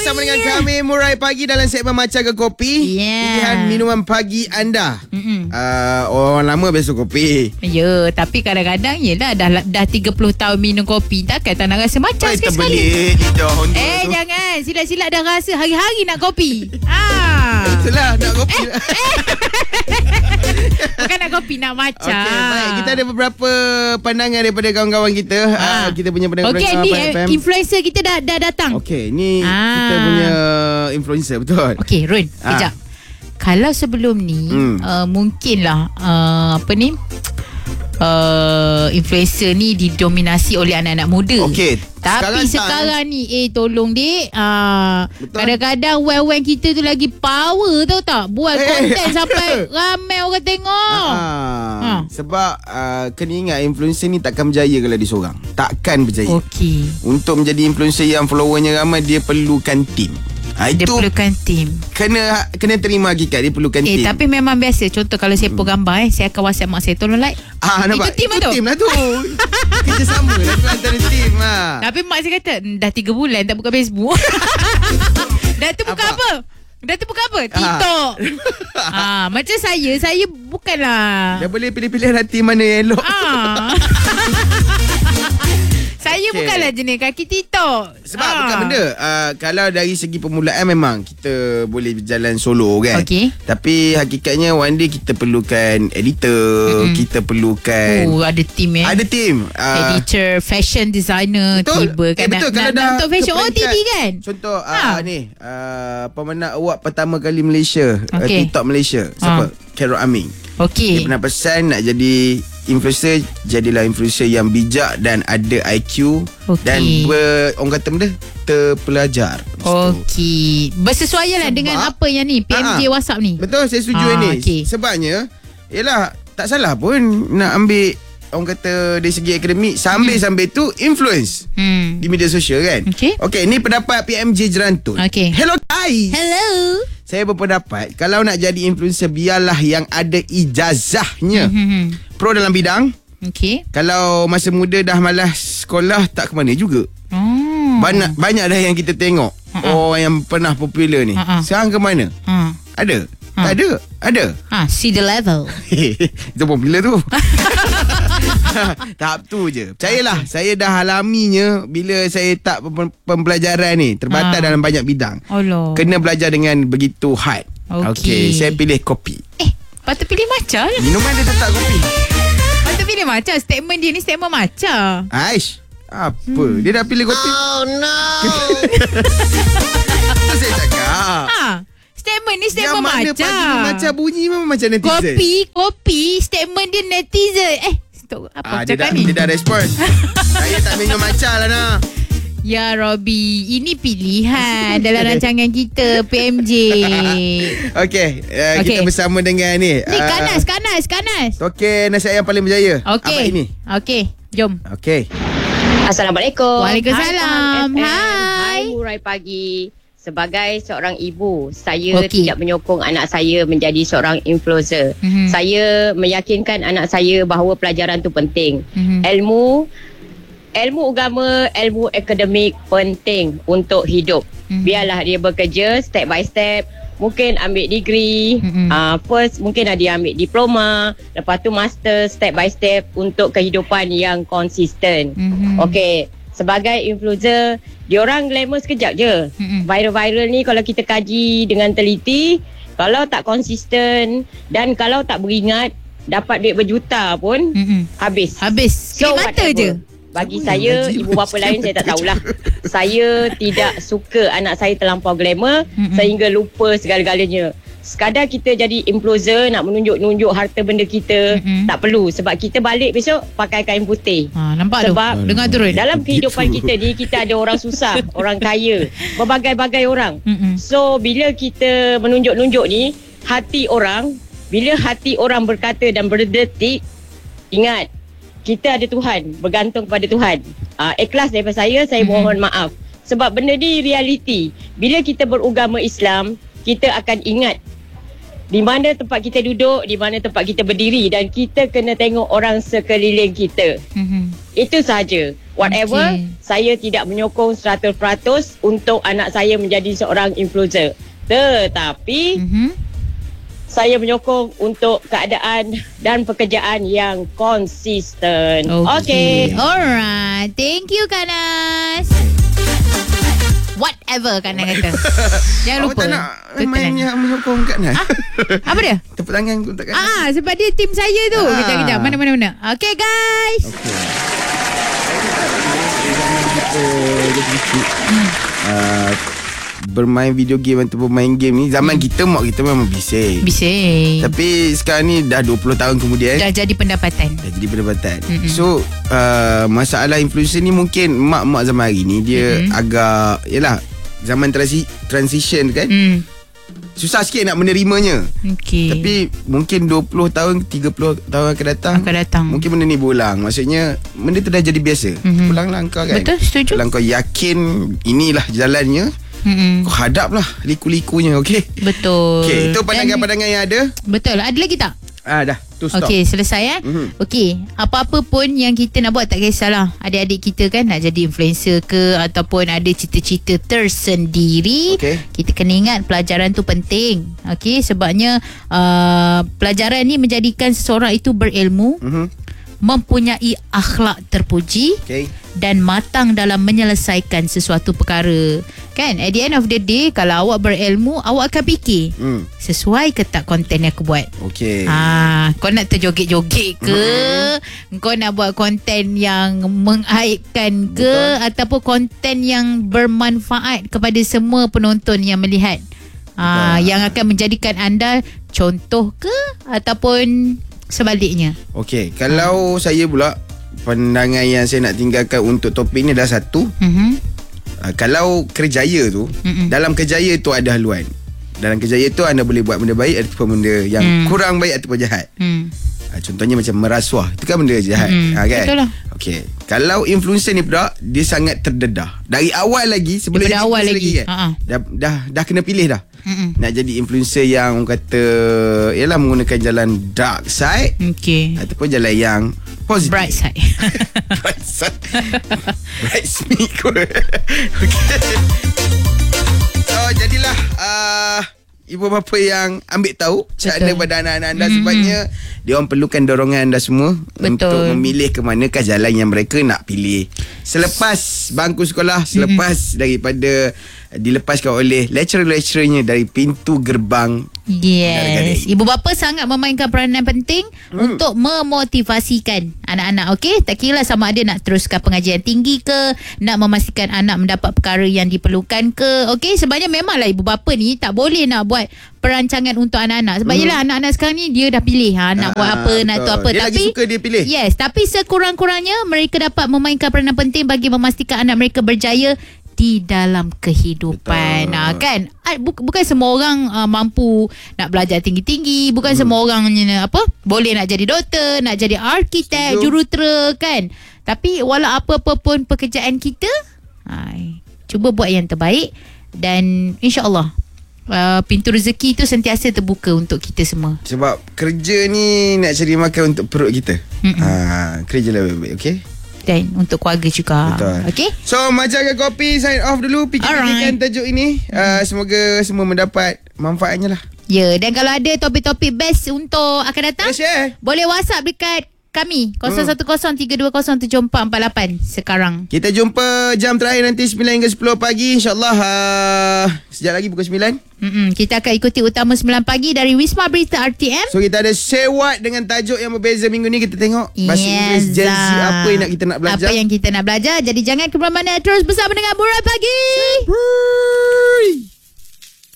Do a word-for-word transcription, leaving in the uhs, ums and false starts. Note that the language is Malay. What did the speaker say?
bersama dengan kami Murai Pagi dalam segmen Macam ke Kopi. Yeah. Pilihan minuman pagi anda. uh, Orang lama biasa kopi. Ya, tapi kadang-kadang yelah dah dah tiga puluh tahun minum kopi, takkan tak nak rasa macam sekali-sekali. Eh tu. Jangan, silat-silat dah rasa hari-hari nak kopi. Ah. Itulah nak kopi. Eh, eh. Bukan nak kopi, nak macam. Okay, baik. Kita ada beberapa pandangan daripada kawan-kawan kita. Ah. Uh, kita punya pandangan. Okey, ni eh, influencer kita dah dah datang. Okey, ni ah. kita punya influencer, betul. Okey, Run, ah. kejap. Kalau sebelum ni hmm. uh, mungkinlah uh, apa ni uh, influencer ni didominasi oleh anak-anak muda. Okey. Tapi sekarang, sekarang ni eh tolong dek, uh, kadang-kadang wen-wen kita tu lagi power, tahu tak? Buat eh. konten sampai ramai orang tengok. Ah. Ha. Sebab uh, kena ingat influencer ni takkan berjaya kalau dia seorang. Takkan berjaya. Okey. Untuk menjadi influencer yang followernya ramai, dia perlukan tim. Ha, dia itu perlukan tim. Kena kena terima hakikat dia perlukan eh, tim. Tapi memang biasa. Contoh kalau saya pun gambar eh, saya akan WhatsApp mak saya, tolong like. Ah, nampak? Itu tim lah tu. Tim lah tu. Kerjasama lah tu antara tim lah. Tapi mak saya kata dah tiga bulan tak buka Facebook. Dah tu buka apa? apa? Dah tu buka apa? TikTok. Ah, macam saya, saya bukanlah. Dah boleh pilih-pilih hati mana yang elok. Ah. Saya okay. bukanlah jenis kaki TikTok. Sebab ah. bukan benda uh, kalau dari segi permulaan memang kita boleh berjalan solo kan. Okay. Tapi hakikatnya one day kita perlukan editor, mm-hmm. kita perlukan oh, ada team eh. Ada team uh, editor, fashion designer, betul. tiba kan. Eh, betul. Nak, kalau nak, dah untuk fashion O T T kan. Contoh ha. uh, ni uh, pemenang award pertama kali Malaysia, okay. uh, TikTok Malaysia. Siapa? Ha. Carol Aming. Okey. Dia pernah pesan nak jadi influencer, jadilah influencer yang bijak dan ada I Q okay. dan ber, orang kata benda terpelajar. Okey. Bersesuaian lah dengan apa yang ni P M J aa, WhatsApp ni. Betul, saya setuju aa, ini. Okay. Sebabnya yalah tak salah pun nak ambil orang kata dari segi akademik sambil-sambil tu influence hmm. di media sosial kan. Okey. Okey, ni pendapat P M J Jerantun. Okay. Hello guys. Hello. Saya berpendapat kalau nak jadi influencer biarlah yang ada ijazahnya. Mm-hmm. Pro dalam bidang. Okey. Kalau masa muda dah malas sekolah tak ke mana juga. Oh. Banyak banyak dah yang kita tengok. Uh-uh. Orang yang pernah popular ni. Uh-uh. Sekarang ke mana? Uh. Ada? Uh. Tak ada? Ada? Ah, see the level. Itu popular tu. Tahap tu je. Percayalah, saya dah alaminya bila saya tak pembelajaran ni terbatas ha. dalam banyak bidang. Allah. Kena belajar dengan begitu hard. Okey, okay, saya pilih kopi. Eh, patut pilih matcha lah. Minuman dia tetap kopi. Patut pilih matcha. Statement dia ni statement matcha. Aish, apa? Hmm. Dia dah pilih kopi. Oh no. Itu saya cakap. Ha. Statement ni statement macam. Yang mana pagi macam bunyi memang macam netizen. Kopi, kopi, statement dia netizen. Eh, stop. Apa ah, cakap dia ni? Dah, dia dah respon. Saya tak minum macam lah nak. Ya Robby, ini pilihan dalam rancangan kita P M J. Okey, uh, okay. kita bersama dengan ni. Ni uh, Kanas, Kanas, Kanas. Okey, nasihat yang paling berjaya. Okey. Apa ini? Okey, jom. Okey. Assalamualaikum. Waalaikumsalam. Hai. Hai, Murai Pagi. Sebagai seorang ibu, saya okay. tidak menyokong anak saya menjadi seorang influencer. Mm-hmm. Saya meyakinkan anak saya bahawa pelajaran tu penting. Mm-hmm. Ilmu, ilmu agama, ilmu akademik penting untuk hidup. Mm-hmm. Biarlah dia bekerja step by step. Mungkin ambil degree, mm-hmm. uh, first mungkin dia ambil diploma, lepas tu master, step by step untuk kehidupan yang konsisten. Mm-hmm. Okey. Sebagai influencer, diorang glamour sekejap je. Mm-mm. Viral-viral ni kalau kita kaji dengan teliti, kalau tak konsisten dan kalau tak beringat, dapat duit berjuta pun Mm-mm. habis. Habis. So, mata je. Bagi saya, ibu bapa lain saya tak tahulah. Saya tidak suka anak saya terlampau glamour Mm-mm. sehingga lupa segala-galanya. Sekadar kita jadi influencer nak menunjuk-nunjuk harta benda kita, mm-hmm. tak perlu. Sebab kita balik besok pakai kain putih. Ha, nampak sebab tu? Dengar turun. Dalam kehidupan kita ni, kita ada orang susah, orang kaya, berbagai-bagai orang. Mm-hmm. So bila kita menunjuk-nunjuk ni, hati orang, bila hati orang berkata dan berdetik, ingat kita ada Tuhan, bergantung kepada Tuhan. uh, Ikhlas daripada saya, saya mm-hmm. mohon maaf. Sebab benda ni realiti. Bila kita beragama Islam, kita akan ingat di mana tempat kita duduk, di mana tempat kita berdiri, dan kita kena tengok orang sekeliling kita. Mm-hmm. Itu sahaja. Whatever, okay. saya tidak menyokong seratus peratus untuk anak saya menjadi seorang influencer. Tetapi mm-hmm. saya menyokong untuk keadaan dan pekerjaan yang konsisten. Okay. okay. Alright. Thank you, Kanas. Whatever Kanas kata. Jangan lupa. Awak tak nak main yang menyokong Kanas? Ha? Apa dia? Tepuk tangan untuk Kanas. Ah, sebab dia tim saya tu. Ah. Kejap-kejap. Mana-mana-mana. Okay, guys. Okay. Kita hmm. uh, bermain video game ataupun main game ni, zaman hmm. kita mak kita memang bising. Bising. Tapi sekarang ni dah dua puluh tahun kemudian dah jadi pendapatan. Dah jadi pendapatan. Mm-hmm. So uh, masalah influencer ni mungkin mak-mak zaman hari ni dia mm-hmm. agak yalah zaman transi, transition kan. Mm. Susah sikit nak menerimanya. Okay. Tapi mungkin dua puluh tahun, tiga puluh tahun akan datang, akan datang. Mungkin benda ni berulang. Maksudnya benda tu dah jadi biasa. Mm-hmm. Pulanglah kau kan. Betul, setuju. Kalau kau yakin inilah jalannya, mm-hmm. kau hadaplah liku-likunya, okey? Betul. Okey, itu pandangan-pandangan yang ada. Betul. Ada lagi tak? Ah, dah. Tu stop. Okey, selesai eh. Mm-hmm. Okey, apa-apa pun yang kita nak buat tak kisahlah. Adik-adik kita kan nak jadi influencer ke ataupun ada cita-cita tersendiri. Okay. Kita kena ingat pelajaran tu penting. Okey, sebabnya uh, pelajaran ni menjadikan seseorang itu berilmu. Mm-hmm. Mempunyai akhlak terpuji, okay. dan matang dalam menyelesaikan sesuatu perkara. Kan, at the end of the day, kalau awak berilmu, awak akan fikir mm. sesuai ke tak konten yang aku buat. Okay. Ha, kau nak terjoget-joget ke, mm. kau nak buat konten yang mengaibkan ke, betul. Ataupun konten yang bermanfaat kepada semua penonton yang melihat. Ha, yang akan menjadikan anda contoh ke ataupun sebaliknya. Okey, kalau ha. saya pula pandangan yang saya nak tinggalkan untuk topik ni adalah satu. Mm-hmm. Uh, kalau kerjaya tu, mm-hmm. dalam kerjaya tu ada haluan. Dalam kerjaya tu anda boleh buat benda baik ataupun benda yang mm. kurang baik ataupun jahat. Mm. Uh, contohnya macam merasuah, itu kan benda jahat. Mm-hmm. Ha, kan? Betul lah. Okey, kalau influencer ni pula dia sangat terdedah. Dari awal lagi sebelum Daripada awal lagi, lagi kan, dah, dah dah kena pilih dah. Mm-mm. Nak jadi influencer yang orang kata ialah menggunakan jalan dark side, okay. ataupun jalan yang positif, bright side. Bright side. Bright side. Okay. So jadilah uh, ibu bapa yang ambil tahu cara pada anak-anak anda, mm-hmm. sebabnya dia orang perlukan dorongan anda semua. Betul. Untuk memilih ke manakah jalan yang mereka nak pilih selepas bangku sekolah, selepas mm-hmm. daripada dilepaskan oleh lecturer-lecturernya dari pintu gerbang. Yes, ibu bapa sangat memainkan peranan penting hmm. untuk memotivasikan anak-anak. Okey, tak kira sama ada nak teruskan pengajian tinggi ke, nak memastikan anak mendapat perkara yang diperlukan ke. Okey, sebabnya memanglah ibu bapa ni tak boleh nak buat perancangan untuk anak-anak. Sebab hmm. yelah anak-anak sekarang ni dia dah pilih ha, nak ah, buat apa, betul. Nak tu apa. Dia tapi lagi suka dia pilih. Yes, tapi sekurang-kurangnya mereka dapat memainkan peranan penting bagi memastikan anak mereka berjaya di dalam kehidupan. Nah, kan bukan semua orang uh, mampu nak belajar tinggi-tinggi, bukan hmm. semua orang apa boleh nak jadi doktor, nak jadi arkitek, jurutera kan. Tapi walau apa-apa pun pekerjaan kita, hai, cuba buat yang terbaik dan insya-Allah uh, pintu rezeki itu sentiasa terbuka untuk kita semua. Sebab kerja ni nak cari makan untuk perut kita. Ha, kerjalah baik-baik, okey? Dan untuk keluarga juga. Betul. Okay. So Majalah Kopi sign off dulu. Fikir-fikirkan tajuk ini. uh, Semoga semua mendapat manfaatnya lah. Ya, yeah, dan kalau ada topik-topik best untuk akan datang, share. Boleh WhatsApp dekat kami kosong satu kosong tiga dua kosong tujuh empat empat lapan sekarang. Kita jumpa jam terakhir nanti sembilan hingga sepuluh pagi InsyaAllah uh, sekejap lagi pukul sembilan. Mm-mm. Kita akan ikuti Utama sembilan pagi dari Wisma Berita R T M. So kita ada Say What dengan tajuk yang berbeza minggu ni. Kita tengok bahasa yes, Inggeris Gen Z apa yang nak kita nak belajar. Apa yang kita nak belajar. Jadi jangan ke mana-mana, terus bersama dengan Murai Pagi. Bye.